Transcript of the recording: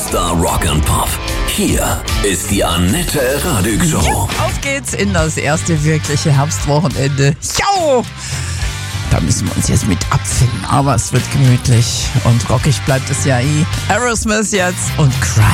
Star Rock and Pop. Hier ist die Annette Radig Show. Ja, auf geht's in das erste wirkliche Herbstwochenende. Jo! Da müssen wir uns jetzt mit abfinden, aber es wird gemütlich und rockig bleibt es ja eh. Aerosmith jetzt und Cry.